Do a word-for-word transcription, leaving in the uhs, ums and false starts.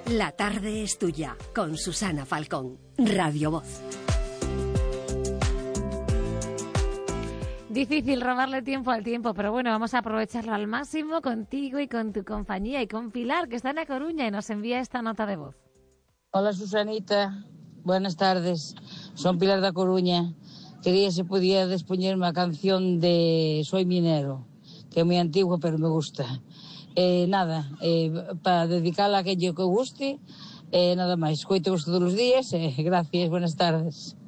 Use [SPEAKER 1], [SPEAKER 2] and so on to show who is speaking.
[SPEAKER 1] La tarde es tuya, con Susana Falcón, Radio Voz.
[SPEAKER 2] Difícil robarle tiempo al tiempo, pero bueno, vamos a aprovecharlo al máximo contigo y con tu compañía y con Pilar, que está en A Coruña y nos envía esta nota de voz.
[SPEAKER 3] Hola Susanita, buenas tardes, son Pilar da Coruña. Quería si podía despoñerme a canción de Soy Minero, que é moi antigua pero me gusta. Eh, nada, eh, para dedicarla a aquello que guste, eh, nada máis, coito vos todos os días, eh, gracias, buenas tardes.